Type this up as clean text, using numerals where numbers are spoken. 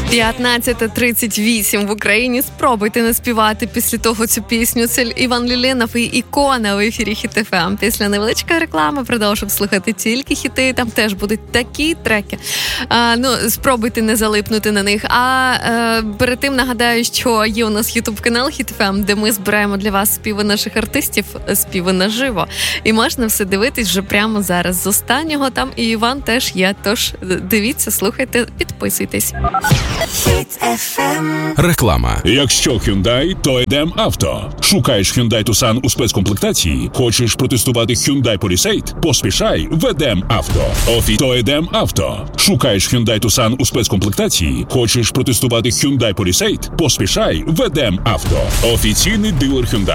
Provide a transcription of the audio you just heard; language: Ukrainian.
15:38 в Україні. Спробуйте не співати після того цю пісню. Це Іван Люлінов і «Ікона» в ефірі Хіт ФМ. Після невеличкої реклами продовжуємо слухати тільки хіти. Там теж будуть такі треки. Спробуйте не залипнути на них. Перед тим нагадаю, що є у нас ютуб-канал Хіт ФМ, де ми збираємо для вас співи наших артистів, співи наживо. І можна все дивитись вже прямо зараз. З останнього там і Іван теж є. Тож дивіться, слухайте, підписуйтесь. Реклама. Якщо Hyundai, то йдем авто. Шукаєш Hyundai Tucson у спецкомплектації? Хочеш протестувати Hyundai Palisade? Поспішай, ведем авто. То йдем авто. Шукаєш Hyundai Tucson у спецкомплектації? Хочеш протестувати Hyundai Palisade? Поспішай, ведем авто. Офіційний дилер Hyundai.